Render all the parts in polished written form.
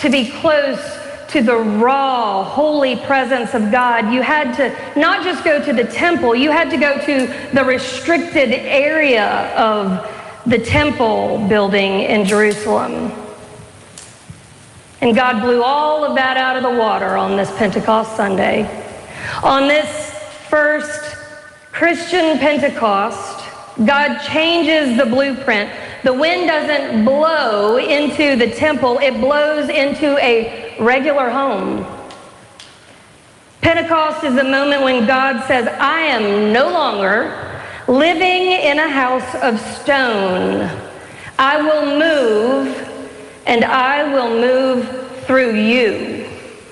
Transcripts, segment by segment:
to be close to the raw, holy presence of God, you had to not just go to the temple, you had to go to the restricted area of the temple building in Jerusalem. And God blew all of that out of the water on this Pentecost Sunday. On this first Christian Pentecost, God changes the blueprint. The wind doesn't blow into the temple, it blows into a regular home. Pentecost is the moment when God says, I am no longer living in a house of stone. I will move, and I will move through you.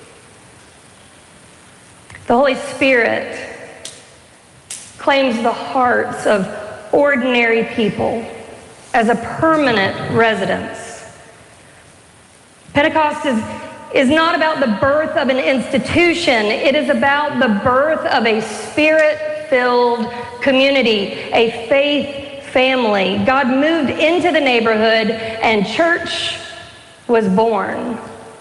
The Holy Spirit claims the hearts of ordinary people as a permanent residence. Pentecost is not about the birth of an institution. It is about the birth of a spirit-filled community, a faith family. God moved into the neighborhood and church was born.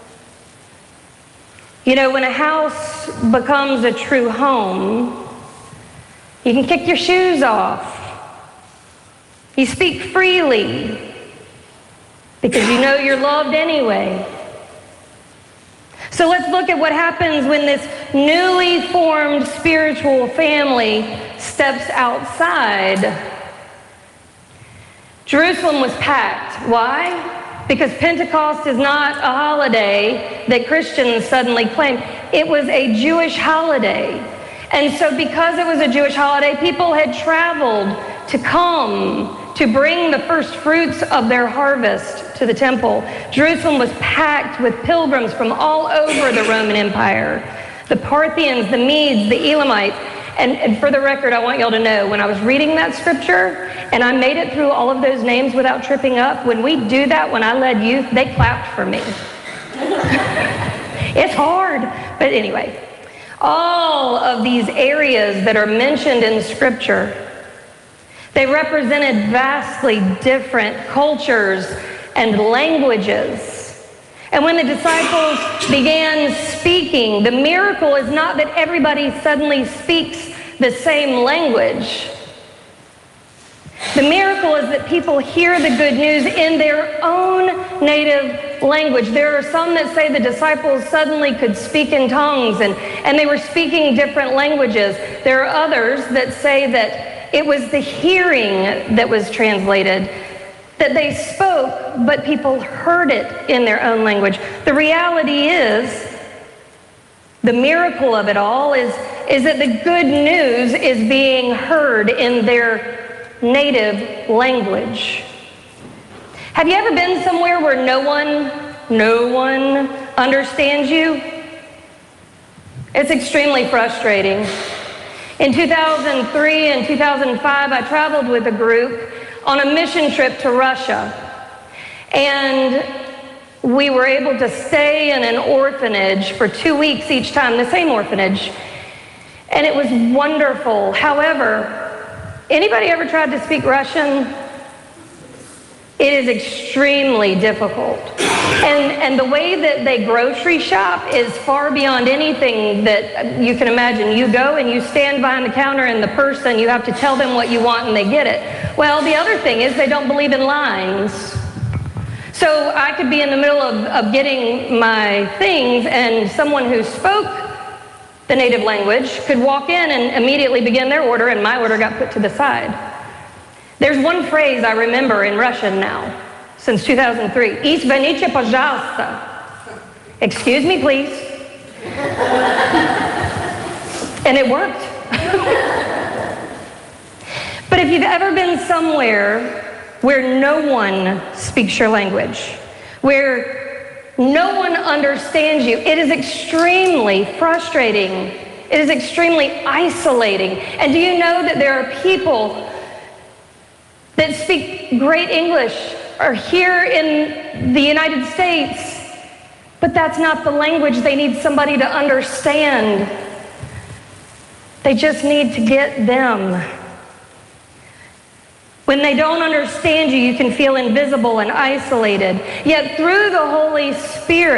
You know, when a house becomes a true home, you can kick your shoes off. You speak freely because you know you're loved anyway. So let's look at what happens when this newly formed spiritual family steps outside. Jerusalem was packed. Why? Because Pentecost is not a holiday that Christians suddenly claim. It was a Jewish holiday. And so because it was a Jewish holiday, people had traveled to come to bring the first fruits of their harvest to the temple. Jerusalem was packed with pilgrims from all over the Roman Empire. The Parthians, the Medes, the Elamites. And for the record, I want y'all to know, when I was reading that scripture, and I made it through all of those names without tripping up, when we do that, when I led youth, they clapped for me. It's hard. But anyway, all of these areas that are mentioned in scripture, they represented vastly different cultures and languages. And when the disciples began speaking, the miracle is not that everybody suddenly speaks the same language. The miracle is that people hear the good news in their own native language. There are some that say the disciples suddenly could speak in tongues and they were speaking different languages. There are others that say that it was the hearing that was translated, that they spoke, but people heard it in their own language. The reality is, the miracle of it all is that the good news is being heard in their native language. Have you ever been somewhere where no one understands you? It's extremely frustrating. In 2003 and 2005, I traveled with a group on a mission trip to Russia. And we were able to stay in an orphanage for 2 weeks each time, the same orphanage. And it was wonderful. However, anybody ever tried to speak Russian? It is extremely difficult. And the way that they grocery shop is far beyond anything that you can imagine. You go and you stand behind the counter and the person, you have to tell them what you want and they get it. Well, the other thing is they don't believe in lines. So I could be in the middle of getting my things and someone who spoke the native language could walk in and immediately begin their order and my order got put to the side. There's one phrase I remember in Russian now, since 2003. Извините, пожалуйста. Excuse me, please. And it worked. But if you've ever been somewhere where no one speaks your language, where no one understands you, it is extremely frustrating. It is extremely isolating. And do you know that there are people that speak great English are here in the United States, but that's not the language they need somebody to understand. They just need to get them. When they don't understand you, you can feel invisible and isolated. Yet through the Holy Spirit,